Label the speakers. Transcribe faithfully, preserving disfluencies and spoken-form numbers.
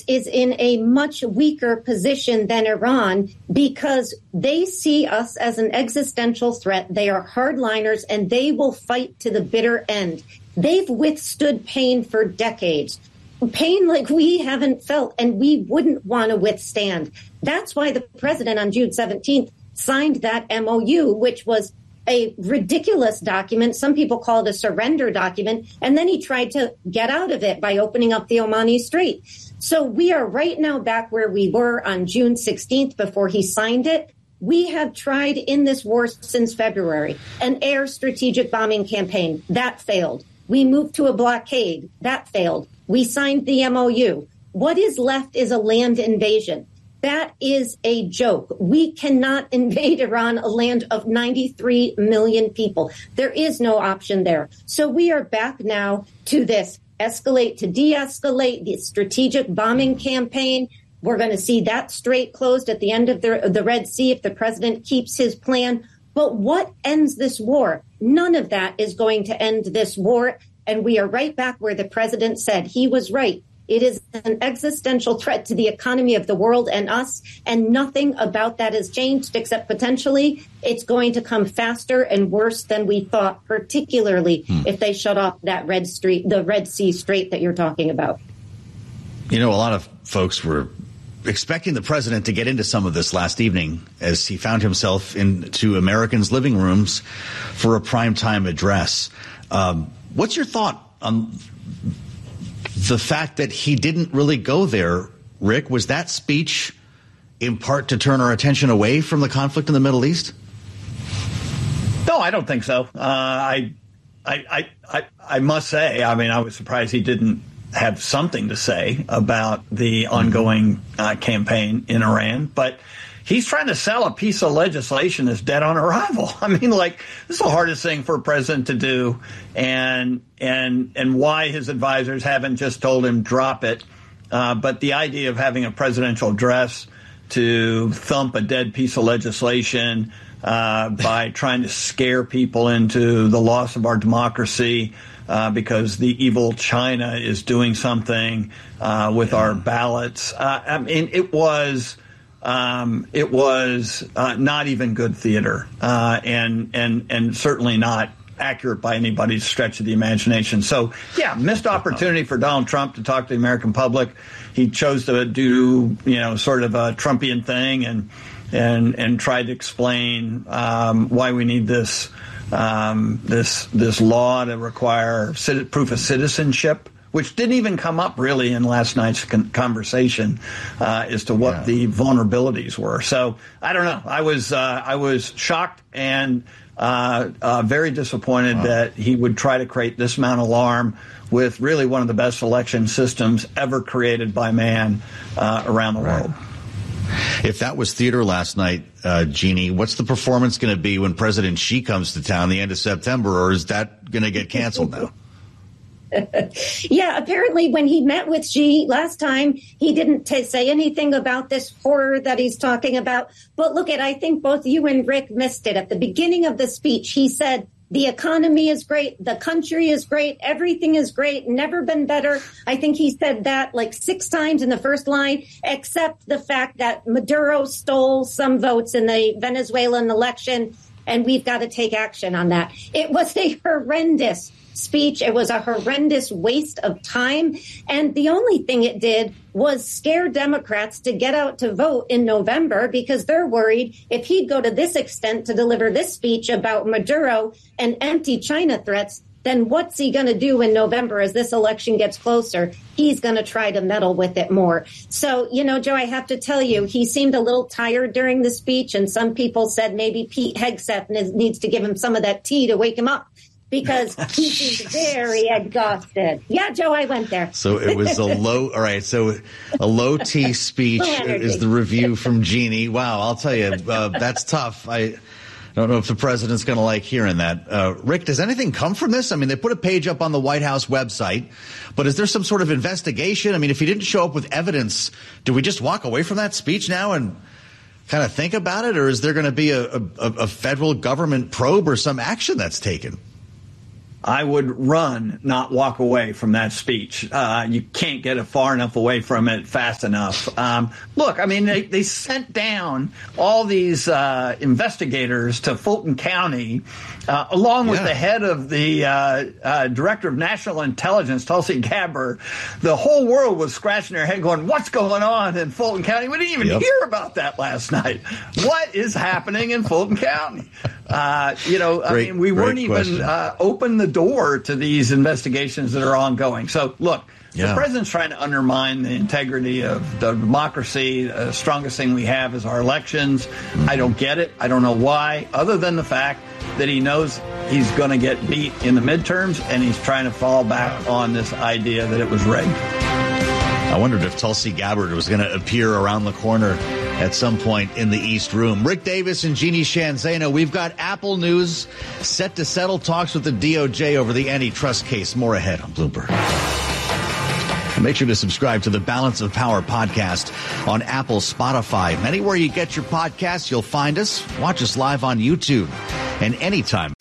Speaker 1: is in a much weaker position than Iran because they see us as an existential threat. They are hardliners, and they will fight to the bitter end. They've withstood pain for decades, pain like we haven't felt, and we wouldn't want to withstand. That's why the president on June seventeenth signed that M O U, which was a ridiculous document. Some people call it a surrender document. And then he tried to get out of it by opening up the Omani Strait. So we are right now back where we were on June sixteenth before he signed it. We have tried in this war since February an air strategic bombing campaign. That failed. We moved to a blockade. That failed. We signed the M O U. What is left is a land invasion. That is a joke. We cannot invade Iran, a land of ninety-three million people. There is no option there. So we are back now to this escalate to de-escalate, the strategic bombing campaign. We're going to see that strait closed at the end of the, the Red Sea if the president keeps his plan. But what ends this war? None of that is going to end this war. And we are right back where the president said he was right. It is an existential threat to the economy of the world and us, and nothing about that has changed except potentially it's going to come faster and worse than we thought, particularly hmm. if they shut off that Red Street, the Red Sea Strait that you're talking about.
Speaker 2: You know, a lot of folks were expecting the president to get into some of this last evening as he found himself into Americans' living rooms for a primetime address. Um, what's your thought on the fact that he didn't really go there, Rick? Was that speech in part to turn our attention away from the conflict in the Middle East?
Speaker 3: No, I don't think so. Uh, I, I, I, I must say, I mean, I was surprised he didn't have something to say about the ongoing uh, campaign in Iran. But he's trying to sell a piece of legislation that's dead on arrival. I mean, like, this is the hardest thing for a president to do, and and and why his advisors haven't just told him drop it. Uh, but the idea of having a presidential address to thump a dead piece of legislation uh, by trying to scare people into the loss of our democracy uh, because the evil China is doing something uh, with our ballots. Uh, I mean, it was... Um, it was uh, not even good theater, uh, and and and certainly not accurate by anybody's stretch of the imagination. So, yeah, missed opportunity for Donald Trump to talk to the American public. He chose to do, you know, sort of a Trumpian thing and and and tried to explain um, why we need this um, this this law to require proof of citizenship, which didn't even come up really in last night's con- conversation uh, as to what yeah. the vulnerabilities were. So I don't know. I was uh, I was shocked and uh, uh, very disappointed wow. that he would try to create this amount of alarm with really one of the best election systems ever created by man uh, around the right. world.
Speaker 2: If that was theater last night, uh, Jeannie, what's the performance going to be when President Xi comes to town the end of September, or is that going to get canceled now?
Speaker 1: Yeah, apparently when he met with Xi last time, he didn't t- say anything about this horror that he's talking about. But look at, I think both you and Rick missed it. At the beginning of the speech, he said, the economy is great. The country is great. Everything is great. Never been better. I think he said that like six times in the first line, except the fact that Maduro stole some votes in the Venezuelan election. And we've got to take action on that. It was a horrendous speech. It was a horrendous waste of time. And the only thing it did was scare Democrats to get out to vote in November, because they're worried if he'd go to this extent to deliver this speech about Maduro and anti-China threats, then what's he going to do in November as this election gets closer? He's going to try to meddle with it more. So, you know, Joe, I have to tell you, he seemed a little tired during the speech. And some people said maybe Pete Hegseth needs to give him some of that tea to wake him up, because he seems very exhausted. Yeah, Joe, I went there.
Speaker 2: So it was a low, all right, so a low T speech is the review from Jeannie. Wow, I'll tell you, uh, that's tough. I don't know if the president's going to like hearing that. Uh, Rick, does anything come from this? I mean, they put a page up on the White House website, but is there some sort of investigation? I mean, if he didn't show up with evidence, do we just walk away from that speech now and kind of think about it? Or is there going to be a, a, a federal government probe or some action that's taken?
Speaker 3: I would run, not walk away from that speech. Uh, you can't get it far enough away from it fast enough. Um, look, I mean, they, they sent down all these uh, investigators to Fulton County, uh, along with yeah. the head of the uh, uh, Director of National Intelligence, Tulsi Gabbard. The whole world was scratching their head going, what's going on in Fulton County? We didn't even yep. hear about that last night. What is happening in Fulton County? Uh, you know, great, I mean, we weren't even uh, open the door to these investigations that are ongoing. So, look, yeah. the president's trying to undermine the integrity of the democracy. The strongest thing we have is our elections. Mm-hmm. I don't get it. I don't know why, other than the fact that he knows he's going to get beat in the midterms, and he's trying to fall back on this idea that it was rigged.
Speaker 2: I wondered if Tulsi Gabbard was going to appear around the corner at some point in the East Room. Rick Davis and Jeannie Sheehan Zaino, we've got Apple News set to settle talks with the D O J over the antitrust case. More ahead on Bloomberg. Make sure to subscribe to the Balance of Power podcast on Apple, Spotify. Anywhere you get your podcasts, you'll find us. Watch us live on YouTube and anytime